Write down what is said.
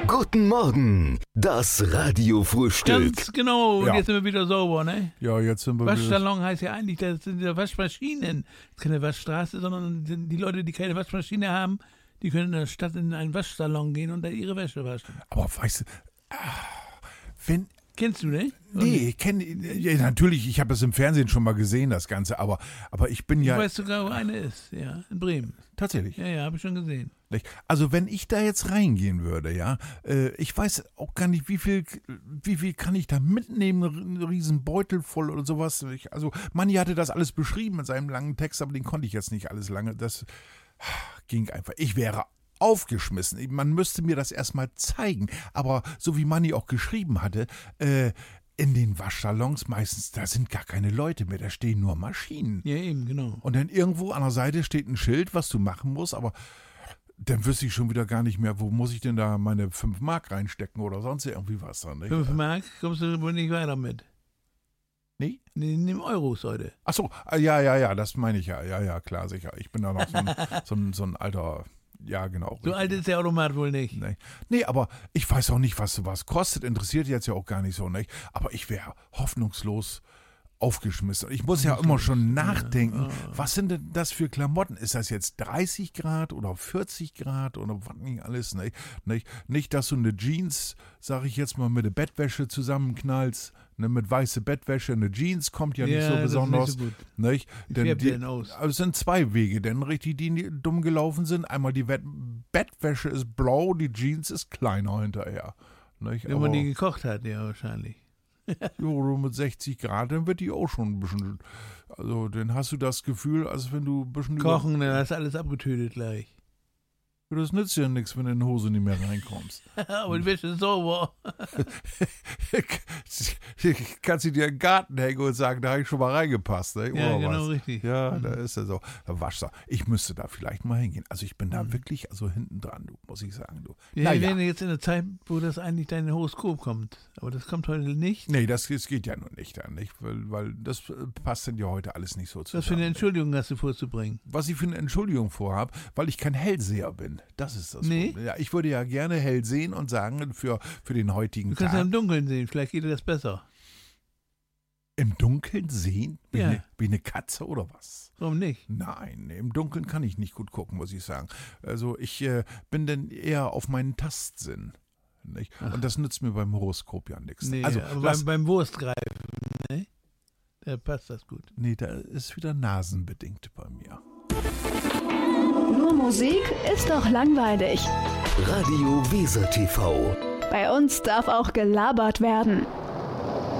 Guten Morgen, das Radiofrühstück. Ganz genau, und Ja. jetzt sind wir wieder sauber, ne? Ja, jetzt sind wir wieder. Waschsalon heißt ja eigentlich, das sind ja Waschmaschinen. Das ist keine Waschstraße, sondern die Leute, die keine Waschmaschine haben, die können in der Stadt in einen Waschsalon gehen und da ihre Wäsche waschen. Aber weißt du, wenn. Kennst du, ne? Nee, ja, natürlich, ich habe das im Fernsehen schon mal gesehen, das Ganze, aber ich bin Ich ja. weiß sogar, wo eine ist, ja, in Bremen. Tatsächlich. Ja, habe ich schon gesehen. Also wenn ich da jetzt reingehen würde, ja, ich weiß auch gar nicht, wie viel kann ich da mitnehmen, einen riesen Beutel voll oder sowas. Also Manni hatte das alles beschrieben in seinem langen Text, aber den konnte ich jetzt nicht alles lange. Das ging einfach. Ich wäre aufgeschmissen. Man müsste mir das erstmal zeigen. Aber so wie Manni auch geschrieben hatte, in den Waschsalons meistens, da sind gar keine Leute mehr, da stehen nur Maschinen. Ja, eben, genau. Und dann irgendwo an der Seite steht ein Schild, was du machen musst, aber dann wüsste ich schon wieder gar nicht mehr, wo muss ich denn da meine 5 Mark reinstecken oder sonst irgendwie was dann, nicht? 5 Mark kommst du wohl nicht weiter mit. Nee? Nee, nimm Euros heute. Ach so, ja, das meine ich ja. Ja, klar, sicher. Ich bin da noch so ein alter, ja, genau. So richtig. alt ist der Automat wohl nicht. Nee, aber ich weiß auch nicht, was sowas kostet. Interessiert jetzt ja auch gar nicht so, nicht? Aber ich wäre hoffnungslos aufgeschmissen. Ich muss ja immer schon nachdenken, was sind denn das für Klamotten? Ist das jetzt 30 Grad oder 40 Grad oder was nicht alles? Nicht, dass du eine Jeans, sag ich jetzt mal, mit der Bettwäsche zusammenknallst, ne, mit weiße Bettwäsche, eine Jeans kommt ja nicht so das ist besonders. nicht so gut. Nicht? Wie färbt die denn aus? Also es sind 2 Wege, denn richtig, die dumm gelaufen sind. Einmal die Bettwäsche ist blau, die Jeans ist kleiner hinterher. Nicht? Wenn man die gekocht hat, ja, wahrscheinlich. Jo, mit 60 Grad, dann wird die auch schon ein bisschen, also dann hast du das Gefühl, als wenn du ein bisschen Kochen, dann hast du alles abgetötet gleich. Das nützt ja nichts, wenn du in die Hose nicht mehr reinkommst. Aber die Wäsche ist sauber. Kannst du dir in den Garten hängen und sagen, da habe ich schon mal reingepasst. Ne? Ja, Oder genau, was? richtig. Ja, da ist er so. Da Waschser. Ich müsste da vielleicht mal hingehen. Also ich bin da wirklich hinten dran, muss ich sagen. Du. Ja, wir werden jetzt in der Zeit, wo das eigentlich dein Horoskop kommt. Aber das kommt heute nicht. Nee, das geht ja nun nicht an, nicht? Weil das passt denn ja heute alles nicht so zusammen. Was für eine Entschuldigung hast du vorzubringen? Was ich für eine Entschuldigung vorhabe, weil ich kein Hellseher bin. Das ist das Nee? Problem. Ja, ich würde ja gerne hell sehen und sagen, für den heutigen Du kannst ja Tag. im Dunkeln sehen, vielleicht geht dir das besser. Im Dunkeln sehen? Ja. Wie eine Katze oder was? Warum nicht? Nein, im Dunkeln kann ich nicht gut gucken, muss ich sagen. Also ich bin dann eher auf meinen Tastsinn. Nicht? Und das nützt mir beim Horoskop ja nichts. Nee, also, aber beim Wurstgreifen, ne? Da passt das gut. Nee, da ist wieder nasenbedingt bei mir. Nur Musik ist doch langweilig. Radio Weser TV. Bei uns darf auch gelabert werden.